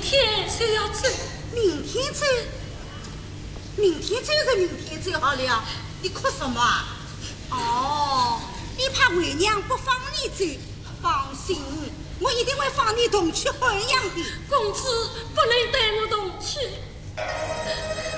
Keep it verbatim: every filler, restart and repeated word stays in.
天就要走。 明天走？明天走就明天走好了，你哭什么啊？哦，你怕为娘不放你走？放心，我一定会放你同去汉阳的。 公子不能带我同去。